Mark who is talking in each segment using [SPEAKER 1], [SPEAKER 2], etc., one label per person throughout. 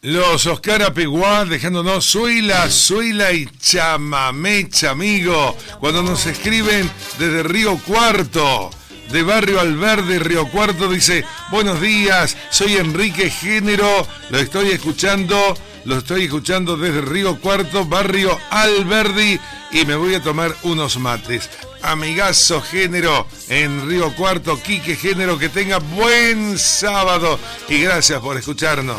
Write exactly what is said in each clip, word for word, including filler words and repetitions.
[SPEAKER 1] Los Oscar Apeguá dejándonos Suela, Suela y Chamamecha, amigo, cuando nos escriben desde Río Cuarto, de Barrio Alverde, Río Cuarto, dice, buenos días, soy Enrique Género, lo estoy escuchando, lo estoy escuchando desde Río Cuarto, Barrio Alverde, y me voy a tomar unos mates. Amigazo Género en Río Cuarto, Quique Género, que tenga buen sábado y gracias por escucharnos.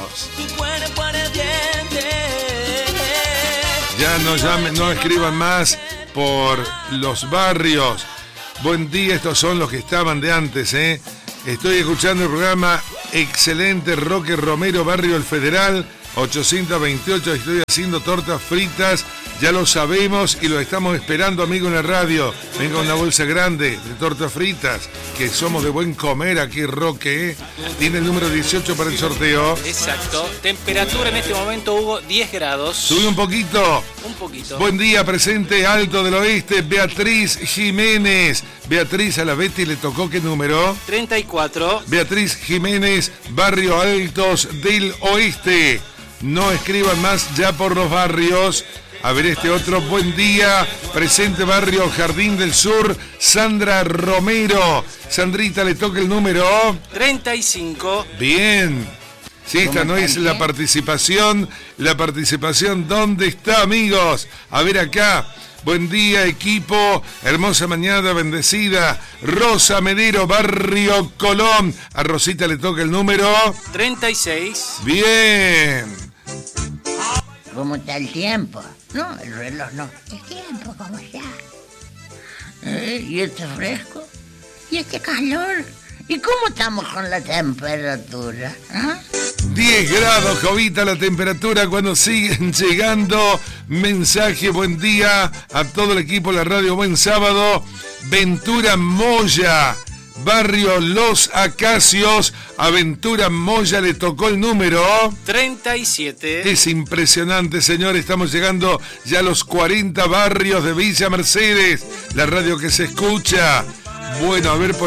[SPEAKER 1] Ya no llamen, no escriban más por los barrios. Buen día, estos son los que estaban de antes, ¿eh? Estoy escuchando el programa excelente Roque Romero, Barrio El Federal, ochocientos veintiocho, estoy haciendo tortas fritas, ya lo sabemos y lo estamos esperando, amigo, en la radio. Venga una bolsa grande de tortas fritas, que somos de buen comer aquí, Roque, ¿eh? Tiene el número dieciocho para el sorteo.
[SPEAKER 2] Exacto. Temperatura en este momento, Hugo, diez grados.
[SPEAKER 1] Sube un poquito.
[SPEAKER 2] Un poquito.
[SPEAKER 1] Buen día, presente Alto del Oeste, Beatriz Jiménez. Beatriz, a la Betty le tocó, ¿qué número?
[SPEAKER 2] treinta y cuatro.
[SPEAKER 1] Beatriz Jiménez, Barrio Altos del Oeste. No escriban más ya por los barrios. A ver este otro, buen día, presente Barrio Jardín del Sur, Sandra Romero. Sandrita, le toca el número
[SPEAKER 2] treinta y cinco.
[SPEAKER 1] Bien. Sí, esta no es la participación. La participación, ¿dónde está, amigos? A ver acá. Buen día, equipo. Hermosa mañana, bendecida. Rosa Medero, Barrio Colón. A Rosita le toca el número
[SPEAKER 2] treinta y seis.
[SPEAKER 1] Bien.
[SPEAKER 3] ¿Cómo está el tiempo? No, el reloj no. El tiempo, ¿cómo está? ¿Eh? ¿Y este fresco? ¿Y este calor? ¿Y cómo estamos con la temperatura? ¿Ah?
[SPEAKER 1] diez grados, Jovita, la temperatura cuando siguen llegando mensaje. Buen día a todo el equipo de la radio. Buen sábado. Ventura Moya, Barrio Los Acacios. Aventura Moya le tocó el número
[SPEAKER 2] treinta y siete.
[SPEAKER 1] Es impresionante, señor. Estamos llegando ya a los cuarenta barrios de Villa Mercedes. La radio que se escucha. Bueno, a ver por